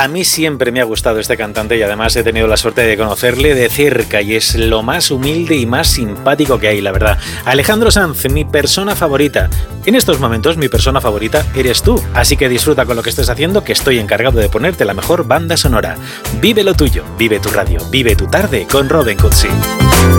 A mí siempre me ha gustado este cantante y además he tenido la suerte de conocerle de cerca y es lo más humilde y más simpático que hay, la verdad. Alejandro Sanz, mi persona favorita. En estos momentos mi persona favorita eres tú, así que disfruta con lo que estés haciendo, que estoy encargado de ponerte la mejor banda sonora. Vive lo tuyo, vive tu radio, vive tu tarde con Robin Cutsi.